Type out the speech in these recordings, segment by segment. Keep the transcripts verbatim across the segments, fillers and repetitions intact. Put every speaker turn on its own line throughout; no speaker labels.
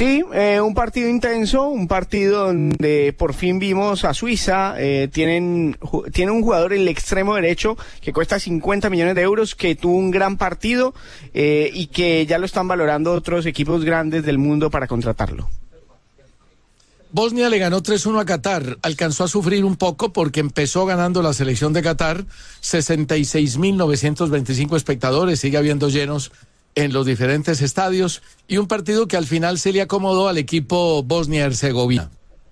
Sí, eh, un partido intenso, un partido donde por fin vimos a Suiza, eh, tienen, ju- tiene un jugador en el extremo derecho que cuesta cincuenta millones de euros, que tuvo un gran partido eh, y que ya lo están valorando otros equipos grandes del mundo para contratarlo.
Bosnia le ganó tres uno a Qatar, alcanzó a sufrir un poco porque empezó ganando la selección de Qatar, sesenta y seis mil novecientos veinticinco espectadores, sigue habiendo llenos en los diferentes estadios, y un partido que al final se le acomodó al equipo Bosnia-Herzegovina.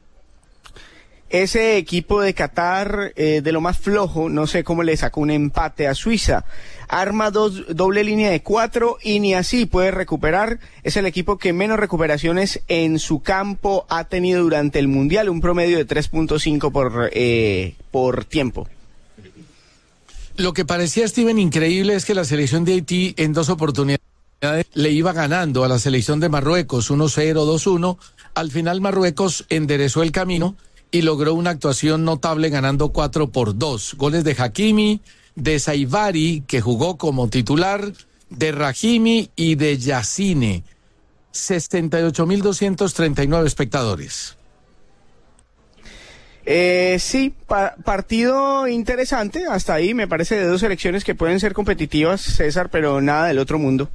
Ese equipo de Qatar, eh, de lo más flojo, no sé cómo le sacó un empate a Suiza. Arma dos, doble línea de cuatro y ni así puede recuperar. Es el equipo que menos recuperaciones en su campo ha tenido durante el Mundial, un promedio de tres punto cinco por, eh, por tiempo.
Lo que parecía, Steven, increíble es que la selección de Haití en dos oportunidades le iba ganando a la selección de Marruecos uno cero, dos uno. Al final Marruecos enderezó el camino y logró una actuación notable ganando cuatro por dos. Goles de Hakimi, de Saivari, que jugó como titular, de Rahimi y de Yassine. sesenta y ocho mil doscientos treinta y nueve espectadores.
Eh, sí, pa- partido interesante, hasta ahí me parece, de dos selecciones que pueden ser competitivas, César, pero nada del otro mundo.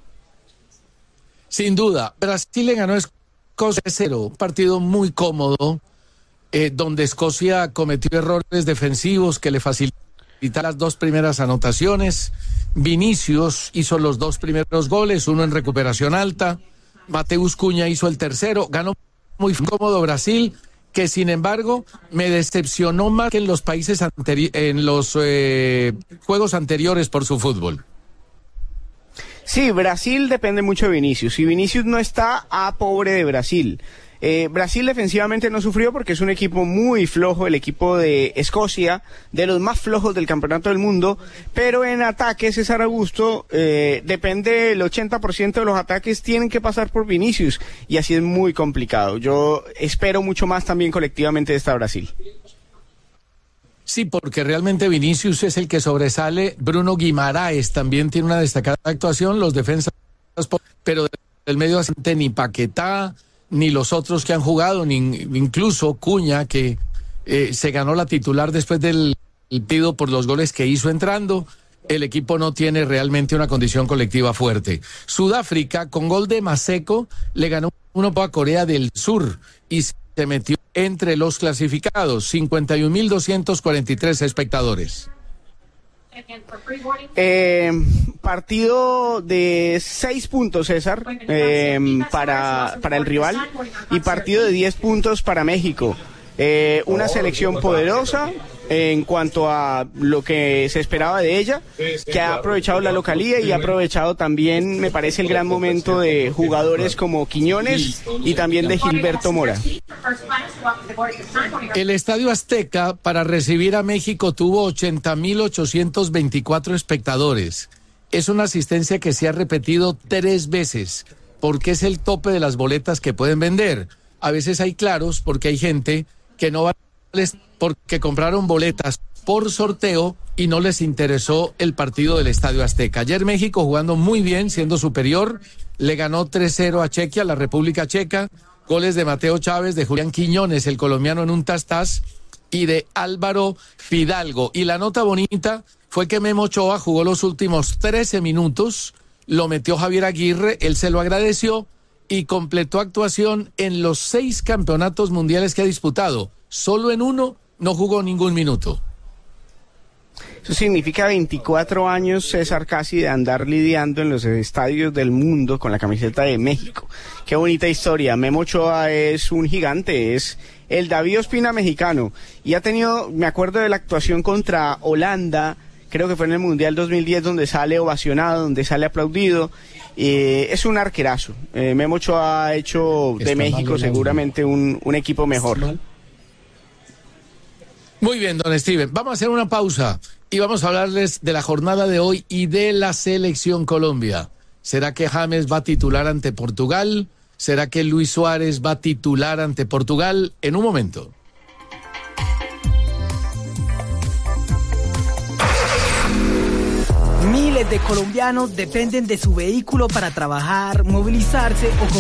Sin duda, Brasil le ganó a Escocia cero, un partido muy cómodo, eh, donde Escocia cometió errores defensivos que le facilitaron las dos primeras anotaciones. Vinicius hizo los dos primeros goles, uno en recuperación alta. Mateus Cunha hizo el tercero. Ganó muy cómodo Brasil, que sin embargo me decepcionó más que en los países anteri- en los eh, juegos anteriores por su fútbol.
Sí, Brasil depende mucho de Vinicius. Si Vinicius no está, a pobre de Brasil. Eh, Brasil defensivamente no sufrió porque es un equipo muy flojo, el equipo de Escocia, de los más flojos del campeonato del mundo, pero en ataque, César Augusto, eh, depende, el ochenta por ciento de los ataques tienen que pasar por Vinicius, y así es muy complicado. Yo espero mucho más también colectivamente de esta Brasil.
Sí, porque realmente Vinicius es el que sobresale. Bruno Guimaraes también tiene una destacada actuación, los defensas, pero del medio asiente ni Paquetá, ni los otros que han jugado, ni incluso Cunha, que eh, se ganó la titular después del partido por los goles que hizo entrando. El equipo no tiene realmente una condición colectiva fuerte. Sudáfrica, con gol de Maseko, le ganó uno a Corea del Sur y se metió entre los clasificados, cincuenta y un mil doscientos cuarenta y tres espectadores.
Eh, partido de seis puntos, César, eh, para, para el rival, y partido de diez puntos para México. Eh, una selección poderosa en cuanto a lo que se esperaba de ella, que ha aprovechado la localía y ha aprovechado también, me parece, el gran momento de jugadores como Quiñones y también de Gilberto Mora.
El Estadio Azteca para recibir a México tuvo ochenta mil ochocientos veinticuatro espectadores. Es una asistencia que se ha repetido tres veces, porque es el tope de las boletas que pueden vender. A veces hay claros, porque hay gente que no va porque compraron boletas por sorteo y no les interesó el partido del Estadio Azteca. Ayer México, jugando muy bien, siendo superior, le ganó tres cero a Chequia, la República Checa. Goles de Mateo Chávez, de Julián Quiñones, el colombiano, en un tas-tas, y de Álvaro Fidalgo. Y la nota bonita fue que Memo Ochoa jugó los últimos trece minutos, lo metió Javier Aguirre, él se lo agradeció y completó actuación en los seis campeonatos mundiales que ha disputado. Solo en uno no jugó ningún minuto.
Eso significa veinticuatro años, César, casi de andar lidiando en los estadios del mundo con la camiseta de México. Qué bonita historia. Memo Ochoa es un gigante, es el David Ospina mexicano. Y ha tenido, me acuerdo de la actuación contra Holanda, creo que fue en el Mundial dos mil diez, donde sale ovacionado, donde sale aplaudido. Eh, es un arquerazo. Eh, Memo Ochoa ha hecho de México seguramente un, un equipo mejor.
Muy bien, don Steven. Vamos a hacer una pausa y vamos a hablarles de la jornada de hoy y de la Selección Colombia. ¿Será que James va a titular ante Portugal? ¿Será que Luis Suárez va a titular ante Portugal? En un momento.
Miles de colombianos dependen de su vehículo para trabajar, movilizarse o